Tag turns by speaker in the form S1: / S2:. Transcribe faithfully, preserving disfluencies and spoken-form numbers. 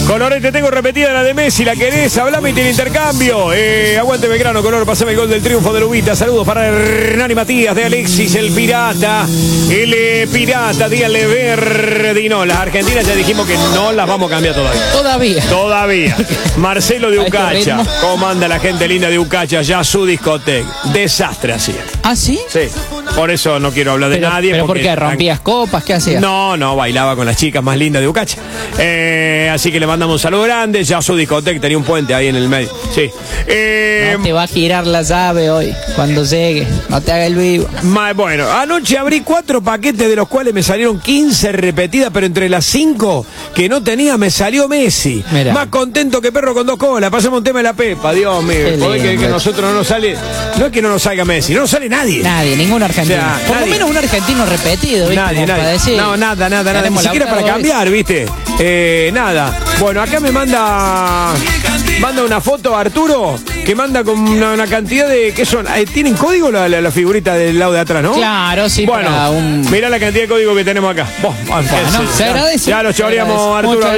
S1: Colorete, tengo repetida la de Messi, la querés, hablame y tiene intercambio. Eh, aguante Belgrano, Color, pasame el gol del triunfo de Lubita. Saludos para Hernán y Matías de Alexis, el pirata. El eh, pirata, díganle Verdino. Las argentinas ya dijimos que no las vamos a cambiar todavía.
S2: Todavía.
S1: Todavía. Marcelo de
S2: A este
S1: Ucacha.
S2: ritmo.
S1: ¿Cómo anda la gente linda de Ucacha? Ya su discoteca. Desastre así.
S2: ¿Ah, sí?
S1: Sí. Por eso no quiero hablar de
S2: Pero,
S1: nadie.
S2: ¿pero por
S1: porque
S2: qué? ¿Rompías copas? ¿Qué hacías?
S1: No, no, bailaba con las chicas más lindas de Ucacha. Eh, así que le mandamos un saludo grande. Ya su discoteca tenía un puente ahí en el medio. Sí. Eh,
S2: No te va a girar la llave hoy, cuando llegue. No te haga el vivo.
S1: ma- bueno, anoche abrí cuatro paquetes de los cuales me salieron quince repetidas, pero entre las cinco que no tenía me salió Messi.
S2: Mirá.
S1: Más contento que perro con dos colas. Pasemos un tema de la Pepa, Dios mío.
S2: Qué
S1: Podés creer que
S2: lindo.
S1: nosotros no nos sale. No es que no nos salga Messi, no nos sale nadie.
S2: Nadie, ningún argentino.
S1: O sea,
S2: Por
S1: nadie.
S2: lo menos un argentino repetido, ¿viste?
S1: Nadie,
S2: Como
S1: nadie.
S2: para decir,
S1: no, nada, nada, nada. Ni
S2: ganemos la
S1: siquiera para
S2: octava vez.
S1: cambiar, ¿viste? Eh, nada. Bueno, acá me manda manda una foto Arturo, que manda con una, una cantidad de... ¿Qué son? Eh, ¿Tienen código la, la, la figurita del lado de atrás, no?
S2: Claro, sí,
S1: Bueno,
S2: para un...
S1: mirá la cantidad de código que tenemos acá. Vos,
S2: Bueno,
S1: qué sé yo.
S2: se agradece.
S1: Ya lo
S2: Se
S1: choreamos,
S2: agradece.
S1: Arturo.
S2: Muchas